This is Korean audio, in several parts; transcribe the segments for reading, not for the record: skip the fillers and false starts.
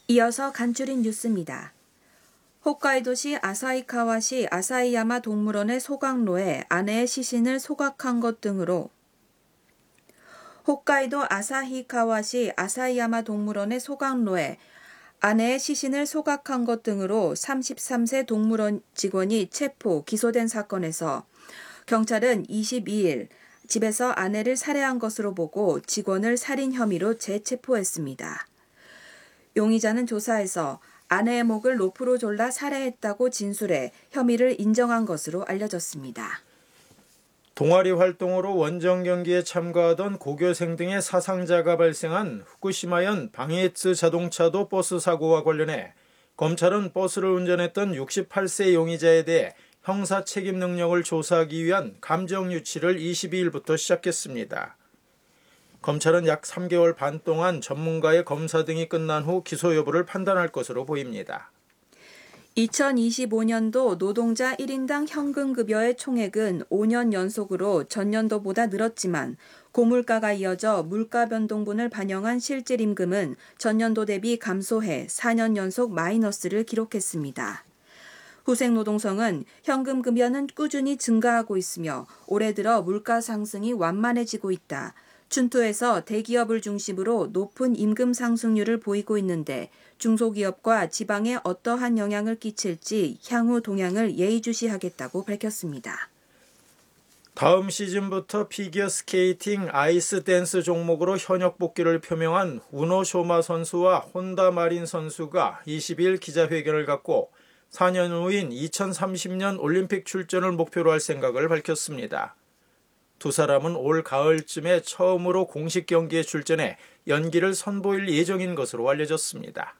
이어서 간추린 뉴스입니다. 홋카이도시 아사히카와시 아사히야마 동물원의 소각로에 아내의 시신을 소각한 것 등으로 홋카이도 아사히카와시 아사히야마 동물원의 소각로에 아내의 시신을 소각한 것 등으로 33세 동물원 직원이 체포, 기소된 사건에서 경찰은 22일 집에서 아내를 살해한 것으로 보고 직원을 살인 혐의로 재체포했습니다. 용의자는 조사에서 아내의 목을 로프로 졸라 살해했다고 진술해 혐의를 인정한 것으로 알려졌습니다. 동아리 활동으로 원정 경기에 참가하던 고교생 등의 사상자가 발생한 후쿠시마현 방에츠 자동차도 버스 사고와 관련해 검찰은 버스를 운전했던 68세 용의자에 대해 형사 책임 능력을 조사하기 위한 감정 유치를 22일부터 시작했습니다. 검찰은 약 3개월 반 동안 전문가의 검사 등이 끝난 후 기소 여부를 판단할 것으로 보입니다. 2025년도 노동자 1인당 현금급여의 총액은 5년 연속으로 전년도보다 늘었지만 고물가가 이어져 물가 변동분을 반영한 실질임금은 전년도 대비 감소해 4년 연속 마이너스를 기록했습니다. 후생노동성은 현금급여는 꾸준히 증가하고 있으며 올해 들어 물가 상승이 완만해지고 있다. 춘투에서 대기업을 중심으로 높은 임금 상승률을 보이고 있는데 중소기업과 지방에 어떠한 영향을 끼칠지 향후 동향을 예의주시하겠다고 밝혔습니다. 다음 시즌부터 피겨스케이팅 아이스 댄스 종목으로 현역 복귀를 표명한 우노 쇼마 선수와 혼다 마린 선수가 20일 기자회견을 갖고 4년 후인 2030년 올림픽 출전을 목표로 할 생각을 밝혔습니다. 두 사람은 올 가을쯤에 처음으로 공식 경기에 출전해 연기를 선보일 예정인 것으로 알려졌습니다.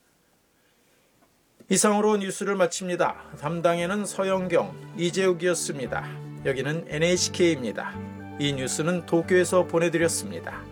이상으로 뉴스를 마칩니다. 담당에는 서영경, 이재욱이었습니다. 여기는 NHK입니다. 이 뉴스는 도쿄에서 보내드렸습니다.